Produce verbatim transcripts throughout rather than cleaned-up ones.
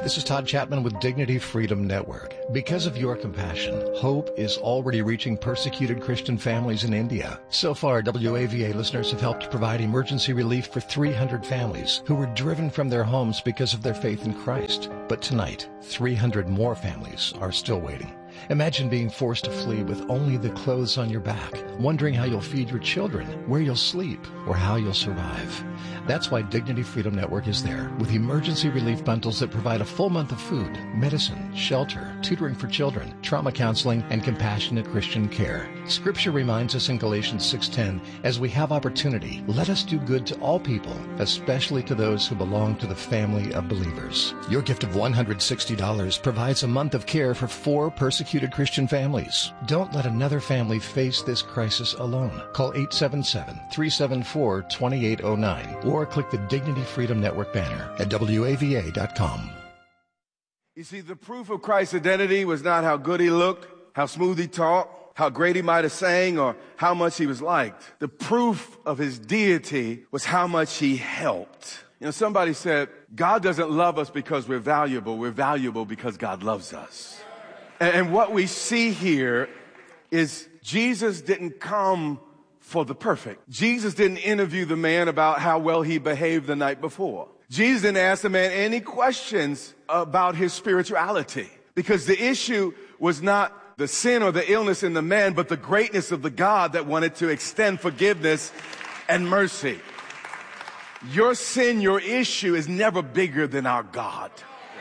This is Todd Chapman with Dignity Freedom Network. Because of your compassion, hope is already reaching persecuted Christian families in India. So far, W A V A listeners have helped provide emergency relief for three hundred families who were driven from their homes because of their faith in Christ. But tonight, three hundred more families are still waiting. Imagine being forced to flee with only the clothes on your back, wondering how you'll feed your children, where you'll sleep, or how you'll survive. That's why Dignity Freedom Network is there, with emergency relief bundles that provide a full month of food, medicine, shelter, tutoring for children, trauma counseling, and compassionate Christian care. Scripture reminds us in Galatians six ten, as we have opportunity, let us do good to all people, especially to those who belong to the family of believers. Your gift of one hundred sixty dollars provides a month of care for four persecuted Christian families. Don't let another family face this crisis alone. Call eight seven seven, three seven four, two eight zero nine or click the Dignity Freedom Network banner at W A V A dot com. You see, the proof of Christ's identity was not how good he looked, how smooth he talked, how great he might have sang, or how much he was liked. The proof of his deity was how much he helped. You know, somebody said, God doesn't love us because we're valuable. We're valuable because God loves us. And, and what we see here is Jesus didn't come for the perfect. Jesus didn't interview the man about how well he behaved the night before. Jesus didn't ask the man any questions about his spirituality, because the issue was not the sin or the illness in the man, but the greatness of the God that wanted to extend forgiveness and mercy. Your sin, your issue is never bigger than our God.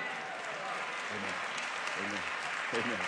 Amen. Amen. Amen.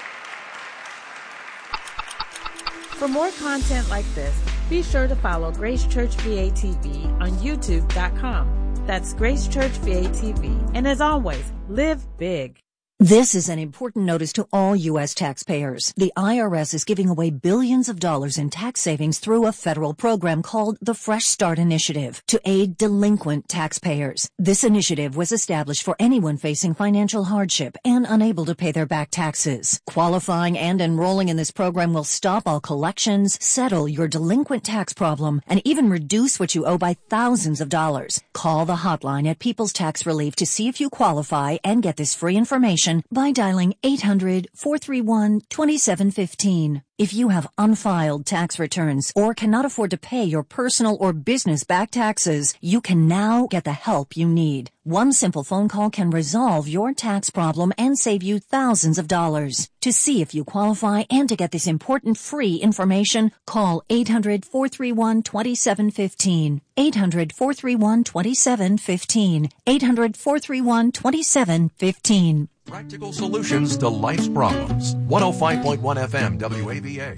For more content like this, be sure to follow Grace Church V A T V on YouTube dot com. That's Grace Church V A T V. And as always, live big. This is an important notice to all U S taxpayers. The I R S is giving away billions of dollars in tax savings through a federal program called the Fresh Start Initiative to aid delinquent taxpayers. This initiative was established for anyone facing financial hardship and unable to pay their back taxes. Qualifying and enrolling in this program will stop all collections, settle your delinquent tax problem, and even reduce what you owe by thousands of dollars. Call the hotline at People's Tax Relief to see if you qualify and get this free information by dialing eight hundred, four three one, two seven one five. If you have unfiled tax returns or cannot afford to pay your personal or business back taxes, you can now get the help you need. One simple phone call can resolve your tax problem and save you thousands of dollars. To see if you qualify and to get this important free information, call eight hundred, four three one, two seven one five. eight hundred, four three one, two seven one five. eight hundred, four three one, two seven one five. Practical solutions to life's problems. one oh five point one F M W A V A.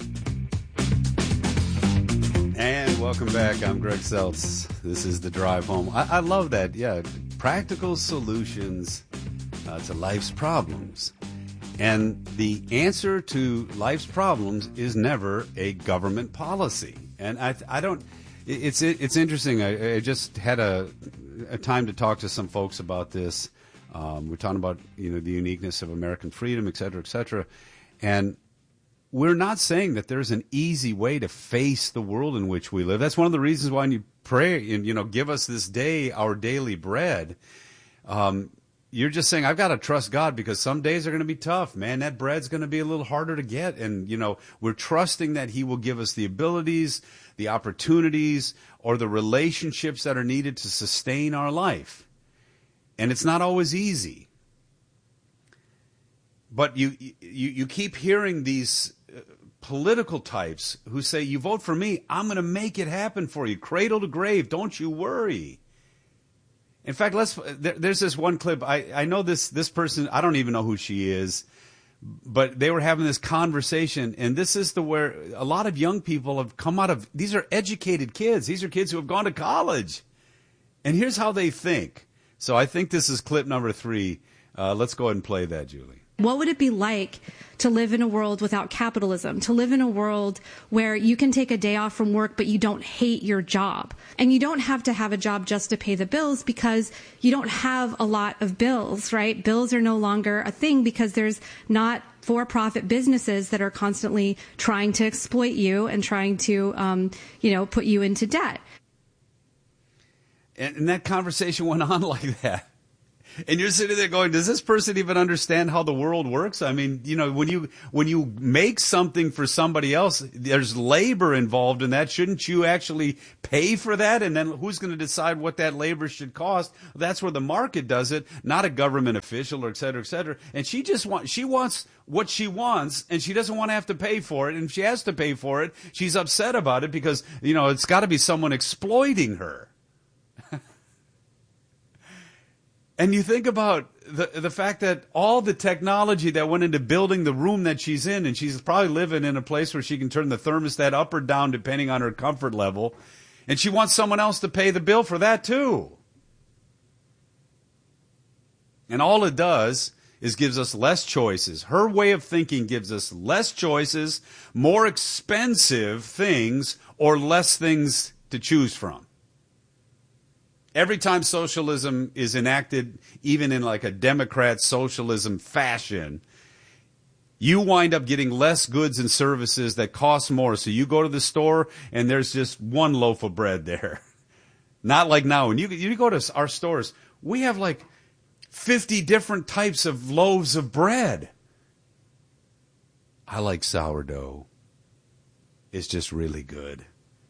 And welcome back. I'm Greg Seltz. This is The Drive Home. I, I love that. Yeah, practical solutions uh, to life's problems. And the answer to life's problems is never a government policy. And I, I don't. It's it's interesting. I, I just had a, a time to talk to some folks about this. Um, we're talking about, you know, the uniqueness of American freedom, et cetera, et cetera. And we're not saying that there's an easy way to face the world in which we live. That's one of the reasons why when you pray and, you know, give us this day our daily bread, um, you're just saying, I've got to trust God because some days are going to be tough. Man, that bread's going to be a little harder to get. And, you know, we're trusting that he will give us the abilities, the opportunities, or the relationships that are needed to sustain our life. And it's not always easy. But you you, you keep hearing these uh, political types who say, you vote for me, I'm going to make it happen for you. Cradle to grave, don't you worry. In fact, let's. There, there's this one clip. I, I know this, this person, I don't even know who she is. But they were having this conversation, and this is the where a lot of young people have come out of. These are educated kids. These are kids who have gone to college. And here's how they think. So I think this is clip number three. Uh, let's go ahead and play that, Julie. What would it be like to live in a world without capitalism, to live in a world where you can take a day off from work, but you don't hate your job? And you don't have to have a job just to pay the bills because you don't have a lot of bills, right? Bills are no longer a thing because there's not for-profit businesses that are constantly trying to exploit you and trying to, um, you know, put you into debt. And, and that conversation went on like that. And you're sitting there going, does this person even understand how the world works? I mean, you know, when you when you make something for somebody else, there's labor involved in that. Shouldn't you actually pay for that? And then who's going to decide what that labor should cost? That's where the market does it, not a government official or et cetera, et cetera. And she just wants, she wants what she wants, and she doesn't want to have to pay for it. And if she has to pay for it, she's upset about it because, you know, it's got to be someone exploiting her. And you think about the the fact that all the technology that went into building the room that she's in, and she's probably living in a place where she can turn the thermostat up or down depending on her comfort level, and she wants someone else to pay the bill for that too. And all it does is gives us less choices. Her way of thinking gives us less choices, more expensive things, or less things to choose from. Every time socialism is enacted, even in like a Democrat socialism fashion, you wind up getting less goods and services that cost more. So you go to the store and there's just one loaf of bread there. Not like now. When you, you go to our stores, we have like fifty different types of loaves of bread. I like sourdough. It's just really good.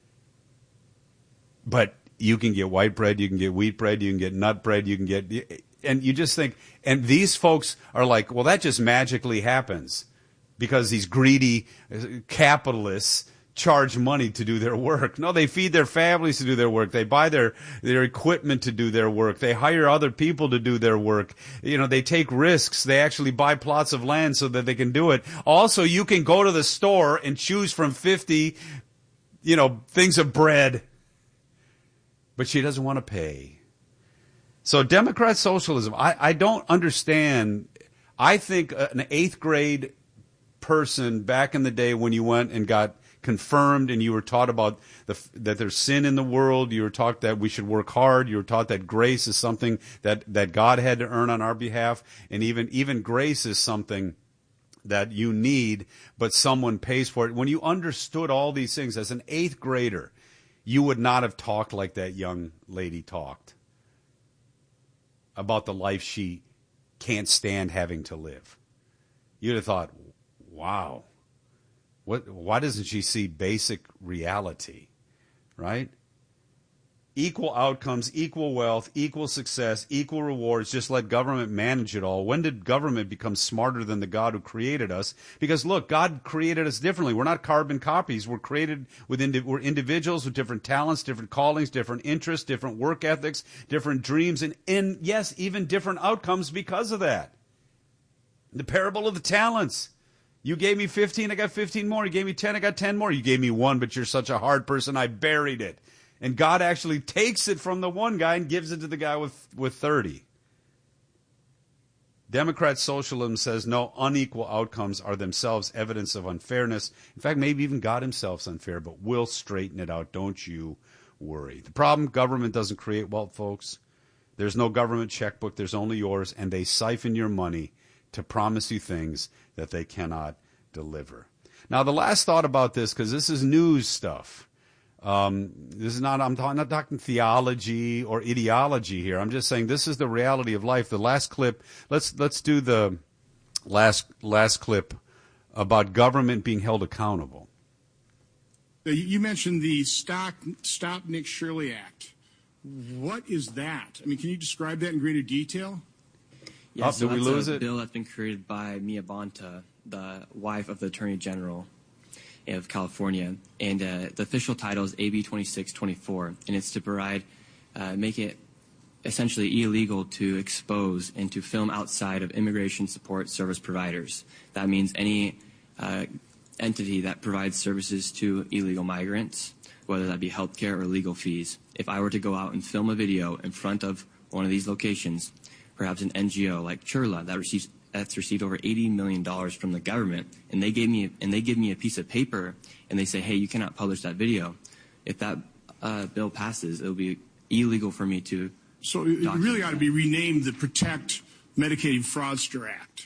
But you can get white bread, you can get wheat bread, you can get nut bread, you can get, and you just think, and these folks are like, well, that just magically happens because these greedy capitalists charge money to do their work. No, they feed their families to do their work. They buy their, their equipment to do their work. They hire other people to do their work. You know, they take risks. They actually buy plots of land so that they can do it. Also, you can go to the store and choose from fifty, you know, things of bread. But she doesn't want to pay. So Democrat socialism, I, I don't understand. I think an eighth grade person back in the day when you went and got confirmed and you were taught about the, that there's sin in the world, you were taught that we should work hard, you were taught that grace is something that, that God had to earn on our behalf, and even, even grace is something that you need, but someone pays for it. When you understood all these things as an eighth grader, you would not have talked like that young lady talked about the life she can't stand having to live. You'd have thought, wow, what? Why doesn't she see basic reality, right? Equal outcomes, equal wealth, equal success, equal rewards. Just let government manage it all. When did government become smarter than the God who created us? Because look, God created us differently. We're not carbon copies. We're created with indi- we're individuals with different talents, different callings, different interests, different work ethics, different dreams, and, and yes, even different outcomes because of that. The parable of the talents. You gave me fifteen, I got fifteen more. You gave me ten, I got ten more. You gave me one, but you're such a hard person, I buried it. And God actually takes it from the one guy and gives it to the guy with, with thirty. Democrat socialism says no, unequal outcomes are themselves evidence of unfairness. In fact, maybe even God himself is unfair, but we'll straighten it out. Don't you worry. The problem, government doesn't create wealth, folks. There's no government checkbook. There's only yours, and they siphon your money to promise you things that they cannot deliver. Now, the last thought about this, because this is news stuff. Um, this is not, I'm talking, not talking theology or ideology here. I'm just saying this is the reality of life. The last clip, let's, let's do the last, last clip about government being held accountable. You mentioned the Stop, Stop Nick Shirley Act. What is that? I mean, can you describe that in greater detail? Yeah, oh, so did we that's lose a it? bill that's been created by Mia Bonta, the wife of the Attorney General of California, and uh, the official title is A B twenty-six twenty-four, and it's to provide, uh, make it essentially illegal to expose and to film outside of immigration support service providers. That means any uh, entity that provides services to illegal migrants, whether that be healthcare or legal fees. If I were to go out and film a video in front of one of these locations, perhaps an N G O like Churla that receives that's received over eighty million dollars from the government, and they gave me and they give me a piece of paper, and they say, hey, you cannot publish that video. If that uh, bill passes, it will be illegal for me to. So it really ought to be renamed the Protect Medicaid Fraudster Act.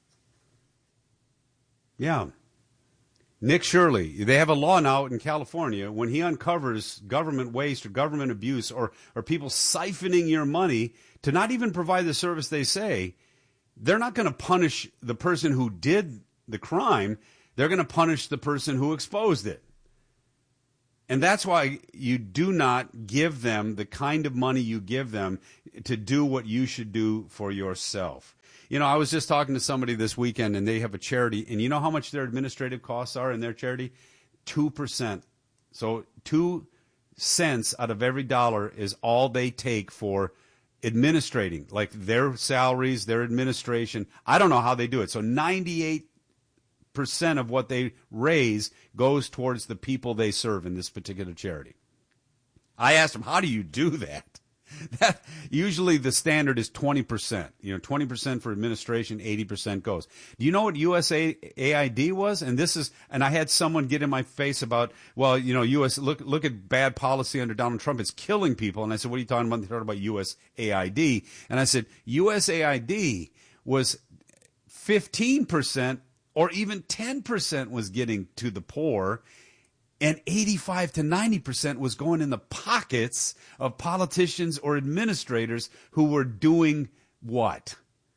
Yeah. Nick Shirley, they have a law now in California. When he uncovers government waste or government abuse or, or people siphoning your money to not even provide the service they say, they're not going to punish the person who did the crime. They're going to punish the person who exposed it. And that's why you do not give them the kind of money you give them to do what you should do for yourself. You know, I was just talking to somebody this weekend, and they have a charity, and you know how much their administrative costs are in their charity? two percent. So two cents out of every dollar is all they take for administrating, like their salaries, their administration. I don't know how they do it. So ninety-eight percent of what they raise goes towards the people they serve in this particular charity. I asked them, how do you do that? That usually the standard is twenty percent. You know, twenty percent for administration, eighty percent goes. Do you know what U S A I D was? And this is, and I had someone get in my face about, well, you know, U S look look at bad policy under Donald Trump. It's killing people. And I said, what are you talking about? They talking about U S A I D. And I said, U S A I D was fifteen percent or even ten percent was getting to the poor. And eighty-five to ninety percent was going in the pockets of politicians or administrators who were doing what?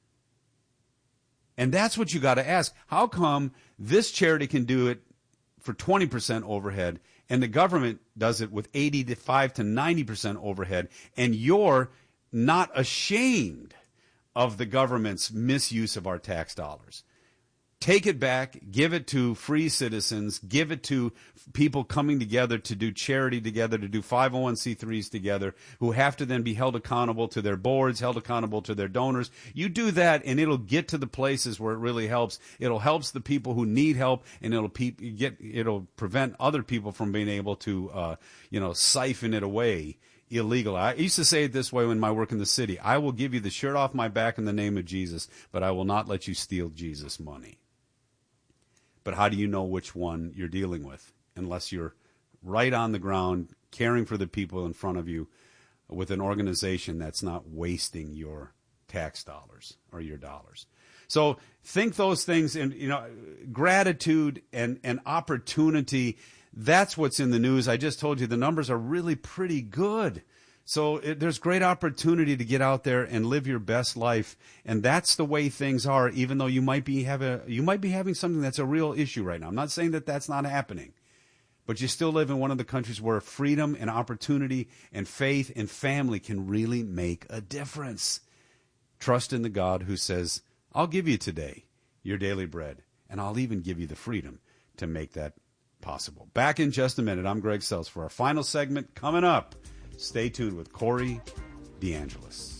And that's what you got to ask. How come this charity can do it for twenty percent overhead and the government does it with eighty-five to ninety percent overhead, and you're not ashamed of the government's misuse of our tax dollars? Take it back, give it to free citizens, give it to people coming together to do charity together, to do five oh one c threes together, who have to then be held accountable to their boards, held accountable to their donors. You do that, and it'll get to the places where it really helps. It'll help the people who need help, and it'll pe- get it'll prevent other people from being able to, uh, you know, siphon it away illegal. I used to say it this way when I work in the city: I will give you the shirt off my back in the name of Jesus, but I will not let you steal Jesus' money. But how do you know which one you're dealing with unless you're right on the ground caring for the people in front of you with an organization that's not wasting your tax dollars or your dollars? So think those things, and you know, gratitude and, and opportunity, that's what's in the news. I just told you the numbers are really pretty good. So it, there's great opportunity to get out there and live your best life, and that's the way things are. Even though you might be have a, you might be having something that's a real issue right now. I'm not saying that that's not happening, but you still live in one of the countries where freedom and opportunity and faith and family can really make a difference. Trust in the God who says, "I'll give you today your daily bread, and I'll even give you the freedom to make that possible." Back in just a minute. I'm Greg Seltz for our final segment coming up. Stay tuned with Corey DeAngelis.